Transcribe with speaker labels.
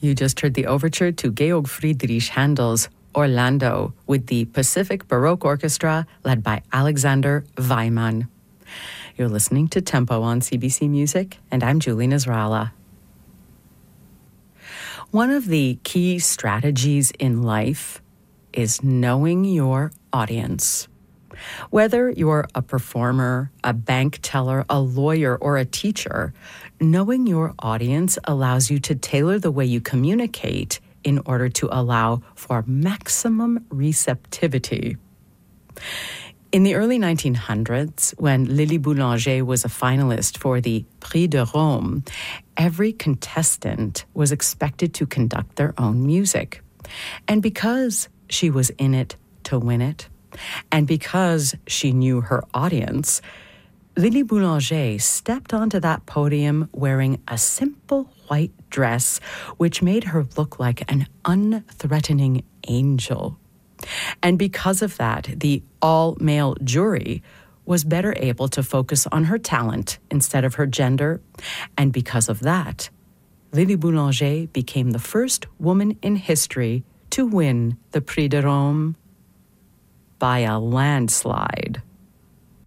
Speaker 1: You just heard the overture to Georg Friedrich Handel's Orlando with the Pacific Baroque Orchestra led by Alexander Weimann. You're listening to Tempo on CBC Music, and I'm Julie Nasrallah. One of the key strategies in life is knowing your audience. Whether you're a performer, a bank teller, a lawyer, or a teacher, knowing your audience allows you to tailor the way you communicate in order to allow for maximum receptivity. In the early 1900s, when Lily Boulanger was a finalist for the Prix de Rome, every contestant was expected to conduct their own music. And because she was in it to win it, and because she knew her audience, Lily Boulanger stepped onto that podium wearing a simple white dress, which made her look like an unthreatening angel. And because of that, the all-male jury was better able to focus on her talent instead of her gender. And because of that, Lily Boulanger became the first woman in history to win the Prix de Rome by a landslide.